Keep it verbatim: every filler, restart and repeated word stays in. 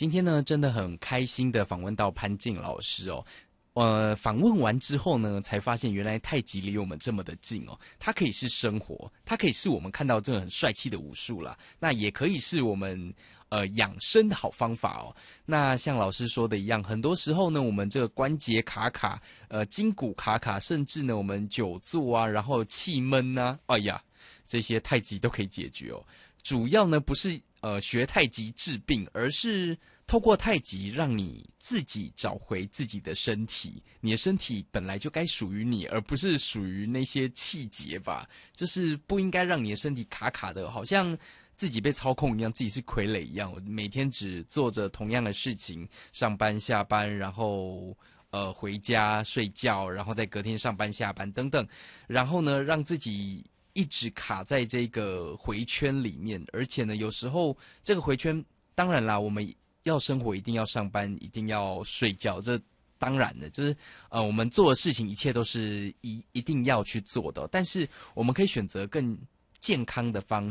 今天呢，真的很开心的访问到潘靖老师哦。呃，访问完之后呢，才发现原来太极离我们这么的近哦。它可以是生活，它可以是我们看到这个很帅气的武术啦，那也可以是我们呃养生的好方法哦。那像老师说的一样，很多时候呢，我们这个关节卡卡，呃，筋骨卡卡，甚至呢，我们久坐啊，然后气闷啊，哎呀，这些太极都可以解决哦。主要呢，不是呃学太极治病，而是透过太极让你自己找回自己的身体。你的身体本来就该属于你，而不是属于那些气节吧。就是不应该让你的身体卡卡的，好像自己被操控一样，自己是傀儡一样。每天只做着同样的事情，上班下班，然后呃回家睡觉，然后再隔天上班下班等等，然后呢让自己一直卡在这个回圈里面。而且呢，有时候这个回圈，当然啦，我们要生活，一定要上班，一定要睡觉，这当然的，就是呃，我们做的事情一切都是一一定要去做的，但是我们可以选择更健康的方